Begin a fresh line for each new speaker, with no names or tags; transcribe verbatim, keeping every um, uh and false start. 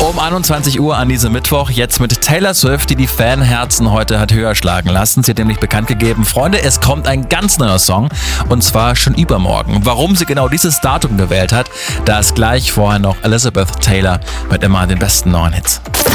Um einundzwanzig Uhr an diesem Mittwoch, jetzt mit Taylor Swift, die die Fanherzen heute hat höher schlagen lassen. Sie hat nämlich bekannt gegeben, Freunde, es kommt ein ganz neuer Song und zwar schon übermorgen. Warum sie genau dieses Datum gewählt hat, das gleich, vorher noch Elizabeth Taylor mit immer den besten neuen Hits.